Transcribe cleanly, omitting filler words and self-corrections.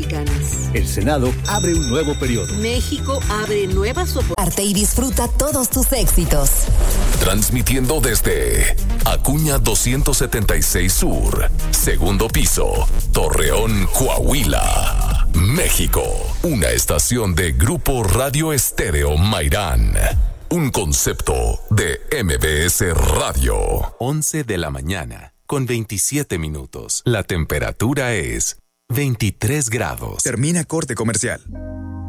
mexicanas. El Senado abre un nuevo periodo. México abre nuevas oportunidades. Arte y disfruta todos tus éxitos. Transmitiendo desde Acuña 276 Sur, segundo piso, Torreón, Coahuila, México. Una estación de Grupo Radio Estéreo Mairán. Un concepto de MBS Radio. 11 de la mañana, con 27 minutos. La temperatura es 23 grados. Termina corte comercial.